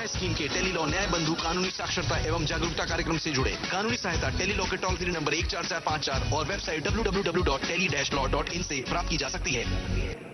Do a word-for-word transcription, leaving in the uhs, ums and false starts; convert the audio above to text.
Scheme के tele law न्याय बंधु कानूनी साक्षरता एवं जागरूकता कार्यक्रम से जुड़े। कानूनी सहायता टेली लॉ के टोल फ्री नंबर एक चार चार पाँच चार और website W W W dot tele dash law dot in से प्राप्त की जा सकती है।